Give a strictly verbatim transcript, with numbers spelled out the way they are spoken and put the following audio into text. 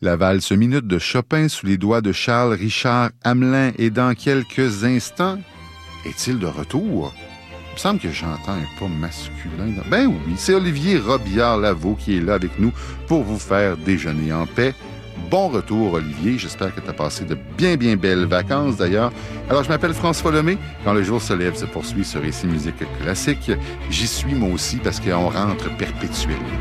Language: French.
La valse minute de Chopin sous les doigts de Charles Richard Hamelin est dans quelques instants. Est-il de retour? Il me semble que j'entends un pas masculin. Ben oui, c'est Olivier Robillard-Lavaux qui est là avec nous pour vous faire déjeuner en paix. Bon retour, Olivier. J'espère que tu as passé de bien, bien belles vacances, d'ailleurs. Alors, je m'appelle François Lemay. Quand le jour se lève, se poursuit sur Ici Musique Classique. J'y suis, moi aussi, parce qu'on rentre perpétuellement.